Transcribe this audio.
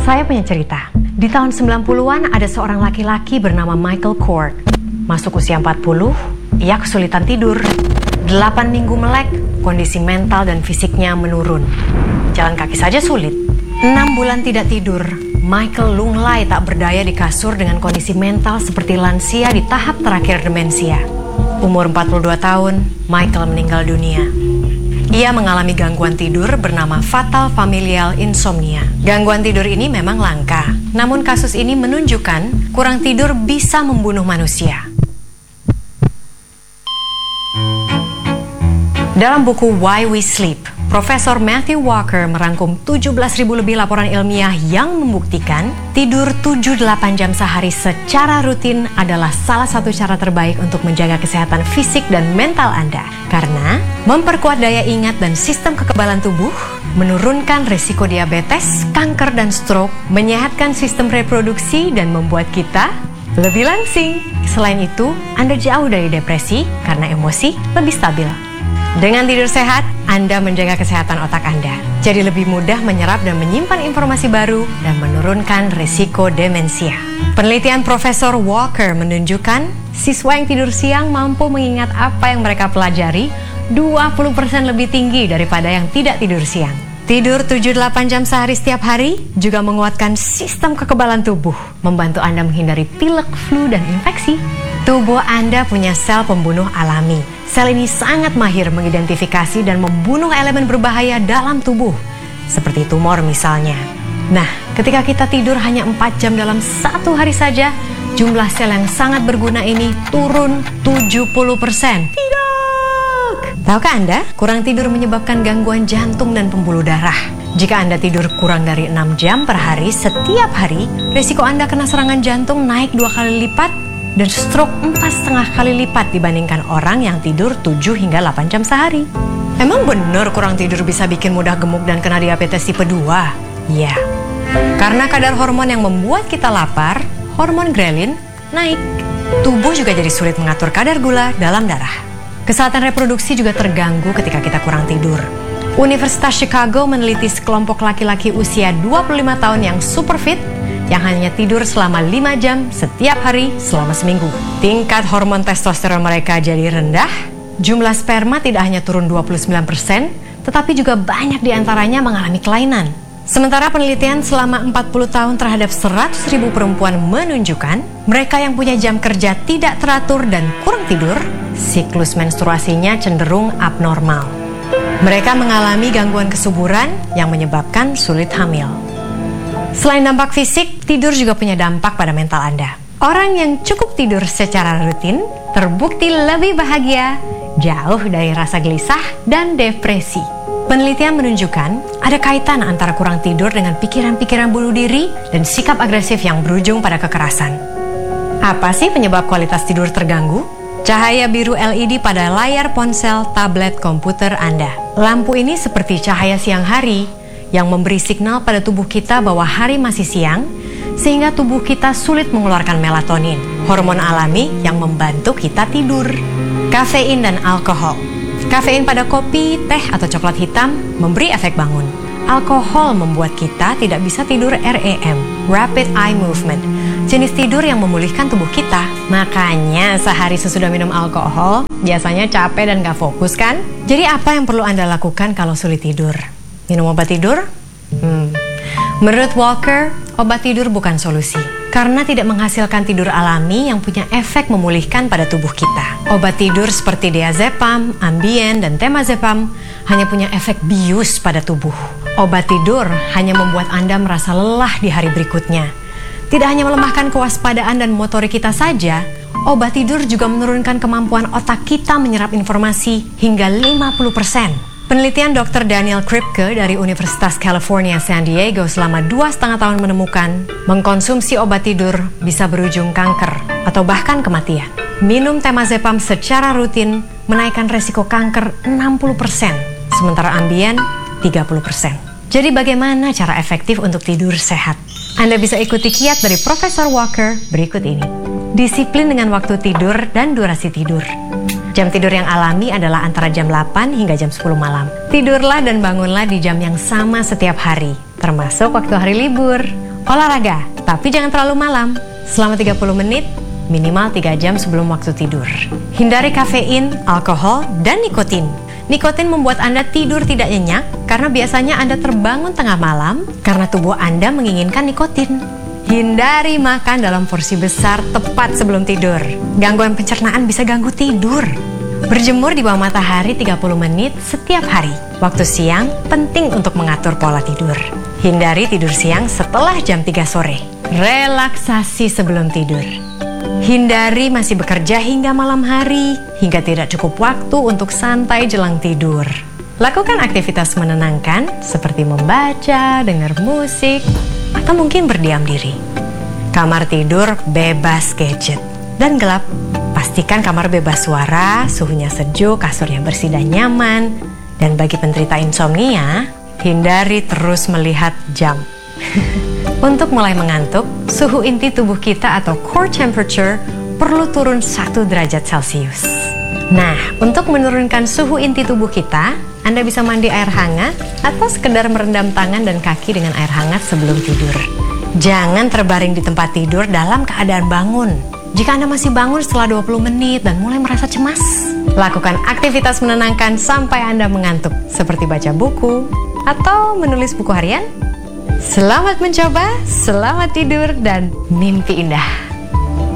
Saya punya cerita. Di tahun 90-an ada seorang laki-laki bernama Michael Kort. Masuk usia 40, ia kesulitan tidur. 8 minggu melek, kondisi mental dan fisiknya menurun. Jalan kaki saja sulit. 6 bulan tidak tidur, Michael lunglai tak berdaya di kasur dengan kondisi mental seperti lansia di tahap terakhir demensia. Umur 42 tahun, Michael meninggal dunia. Ia mengalami gangguan tidur bernama fatal familial insomnia. Gangguan tidur ini memang langka, namun kasus ini menunjukkan kurang tidur bisa membunuh manusia. Dalam buku Why We Sleep, Profesor Matthew Walker merangkum 17.000 lebih laporan ilmiah yang membuktikan tidur 7-8 jam sehari secara rutin adalah salah satu cara terbaik untuk menjaga kesehatan fisik dan mental Anda. Karena memperkuat daya ingat dan sistem kekebalan tubuh, menurunkan risiko diabetes, kanker dan stroke, menyehatkan sistem reproduksi dan membuat kita lebih langsing. Selain itu, Anda jauh dari depresi karena emosi lebih stabil. Dengan tidur sehat, Anda menjaga kesehatan otak Anda. Jadi lebih mudah menyerap dan menyimpan informasi baru dan menurunkan risiko demensia. Penelitian Profesor Walker menunjukkan siswa yang tidur siang mampu mengingat apa yang mereka pelajari 20% lebih tinggi daripada yang tidak tidur siang. Tidur 7-8 jam sehari setiap hari juga menguatkan sistem kekebalan tubuh, membantu Anda menghindari pilek, flu, dan infeksi. Tubuh Anda punya sel pembunuh alami. Sel ini sangat mahir mengidentifikasi dan membunuh elemen berbahaya dalam tubuh, seperti tumor misalnya. Nah, ketika kita tidur hanya 4 jam dalam satu hari saja, jumlah sel yang sangat berguna ini turun 70%. Tidak! Tahukah Anda, kurang tidur menyebabkan gangguan jantung dan pembuluh darah? Jika Anda tidur kurang dari 6 jam per hari setiap hari, risiko Anda kena serangan jantung naik 2 kali lipat dan stroke 4,5 kali lipat dibandingkan orang yang tidur 7 hingga 8 jam sehari. Emang benar kurang tidur bisa bikin mudah gemuk dan kena diabetes tipe 2? Ya, karena kadar hormon yang membuat kita lapar, hormon grelin, naik. Tubuh juga jadi sulit mengatur kadar gula dalam darah. Kesehatan reproduksi juga terganggu ketika kita kurang tidur. Universitas Chicago meneliti sekelompok laki-laki usia 25 tahun yang super fit, yang hanya tidur selama 5 jam setiap hari selama seminggu. Tingkat hormon testosteron mereka jadi rendah, jumlah sperma tidak hanya turun 29%, tetapi juga banyak diantaranya mengalami kelainan. Sementara penelitian selama 40 tahun terhadap 100.000 perempuan menunjukkan mereka yang punya jam kerja tidak teratur dan kurang tidur, siklus menstruasinya cenderung abnormal. Mereka mengalami gangguan kesuburan yang menyebabkan sulit hamil. Selain dampak fisik, tidur juga punya dampak pada mental Anda. Orang yang cukup tidur secara rutin terbukti lebih bahagia, jauh dari rasa gelisah dan depresi. Penelitian menunjukkan ada kaitan antara kurang tidur dengan pikiran-pikiran bunuh diri dan sikap agresif yang berujung pada kekerasan. Apa sih penyebab kualitas tidur terganggu? Cahaya biru LED pada layar ponsel, tablet, komputer Anda. Lampu ini seperti cahaya siang hari yang memberi signal pada tubuh kita bahwa hari masih siang, sehingga tubuh kita sulit mengeluarkan melatonin, hormon alami yang membantu kita tidur. Kafein dan alkohol. Kafein pada kopi, teh, atau coklat hitam memberi efek bangun. Alkohol membuat kita tidak bisa tidur REM, Rapid Eye Movement, jenis tidur yang memulihkan tubuh kita. Makanya sehari sesudah minum alkohol, biasanya capek dan gak fokus kan? Jadi apa yang perlu Anda lakukan kalau sulit tidur? Minum obat tidur? Menurut Walker, obat tidur bukan solusi. Karena tidak menghasilkan tidur alami yang punya efek memulihkan pada tubuh kita. Obat tidur seperti diazepam, Ambien, dan temazepam hanya punya efek bius pada tubuh. Obat tidur hanya membuat Anda merasa lelah di hari berikutnya. Tidak hanya melemahkan kewaspadaan dan motorik kita saja, obat tidur juga menurunkan kemampuan otak kita menyerap informasi hingga 50%. Penelitian Dr. Daniel Kripke dari Universitas California San Diego selama 2,5 tahun menemukan mengkonsumsi obat tidur bisa berujung kanker atau bahkan kematian. Minum temazepam secara rutin menaikkan resiko kanker 60%, sementara Ambien 30%. Jadi bagaimana cara efektif untuk tidur sehat? Anda bisa ikuti kiat dari Profesor Walker berikut ini. Disiplin dengan waktu tidur dan durasi tidur. Jam tidur yang alami adalah antara jam 8 hingga jam 10 malam. Tidurlah dan bangunlah di jam yang sama setiap hari, termasuk waktu hari libur. Olahraga, tapi jangan terlalu malam. Selama 30 menit, minimal 3 jam sebelum waktu tidur. Hindari kafein, alkohol, dan nikotin. Nikotin membuat Anda tidur tidak nyenyak karena biasanya Anda terbangun tengah malam karena tubuh Anda menginginkan nikotin. Hindari makan dalam porsi besar tepat sebelum tidur. Gangguan pencernaan bisa ganggu tidur. Berjemur di bawah matahari 30 menit setiap hari. Waktu siang penting untuk mengatur pola tidur. Hindari tidur siang setelah jam 3 sore. Relaksasi sebelum tidur. Hindari masih bekerja hingga malam hari, hingga tidak cukup waktu untuk santai jelang tidur. Lakukan aktivitas menenangkan seperti membaca, dengar musik, atau mungkin berdiam diri. Kamar tidur bebas gadget dan gelap. Pastikan kamar bebas suara, suhunya sejuk, kasurnya bersih dan nyaman. Dan bagi penderita insomnia, hindari terus melihat jam. Untuk mulai mengantuk, suhu inti tubuh kita atau core temperature perlu turun 1 derajat Celcius. Nah, untuk menurunkan suhu inti tubuh kita, Anda bisa mandi air hangat atau sekedar merendam tangan dan kaki dengan air hangat sebelum tidur. Jangan terbaring di tempat tidur dalam keadaan bangun. Jika Anda masih bangun setelah 20 menit dan mulai merasa cemas, lakukan aktivitas menenangkan sampai Anda mengantuk, seperti baca buku atau menulis buku harian. Selamat mencoba, selamat tidur, dan mimpi indah.